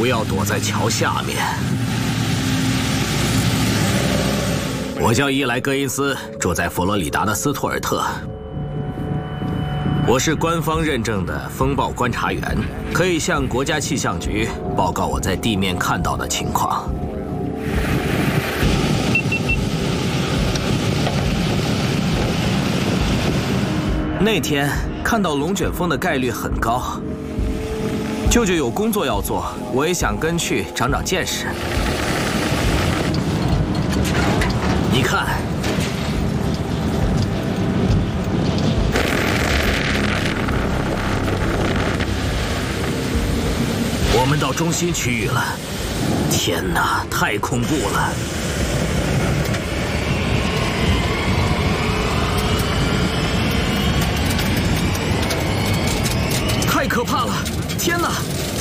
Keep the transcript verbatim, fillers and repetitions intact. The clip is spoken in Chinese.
不要躲在桥下面。我叫伊莱戈因斯，住在佛罗里达的斯图尔特。我是官方认证的风暴观察员，可以向国家气象局报告我在地面看到的情况。那天看到龙卷风的概率很高。舅舅有工作要做，我也想跟去长长见识。你看，我们到中心区域了。天哪，太恐怖了！太可怕了！天哪！